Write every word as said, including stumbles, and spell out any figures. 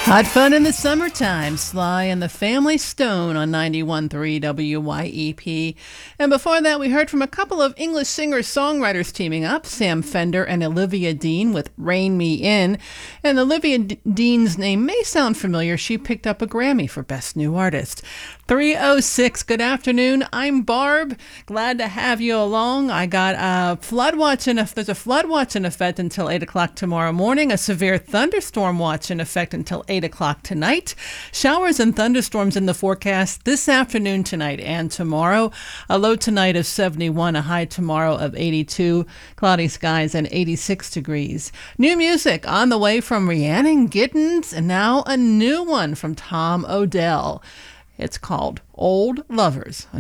Hot fun in the summertime. Sly and the Family Stone on ninety-one point three W Y E P. And before that, we heard from a couple of English singer-songwriters teaming up, Sam Fender and Olivia Dean with Rein Me In. And Olivia D- Dean's name may sound familiar. She picked up a Grammy for Best New Artist. three oh six, good afternoon. I'm Barb. Glad to have you along. I got a flood watch in effect. There's a flood watch in effect until eight o'clock tomorrow morning, a severe thunderstorm watch in effect until eight o'clock tonight. Showers and thunderstorms in the forecast this afternoon, tonight, and tomorrow. A low tonight of seventy-one, a high tomorrow of eighty-two, cloudy skies and eighty-six degrees. New music on the way from Rhiannon Giddens, and now a new one from Tom Odell. It's called Old Lovers.